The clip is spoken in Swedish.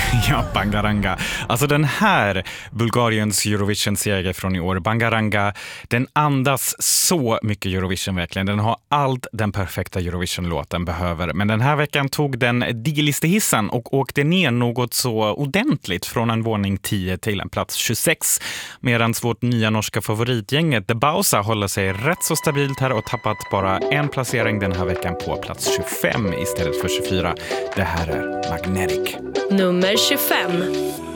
Ja, Bangaranga. Alltså den här Bulgariens Eurovision-seger från i år, Bangaranga, den andas så mycket Eurovision verkligen. Den har allt den perfekta Eurovision-låten behöver. Men den här veckan tog den D-listehissen och åkte ner något så ordentligt från en våning 10 till en plats 26. Medan vårt nya norska favoritgänget The Bausa håller sig rätt så stabilt här och tappat bara en placering den här veckan på plats 25 istället för 24. Det här är Magnetic. Nummer 25.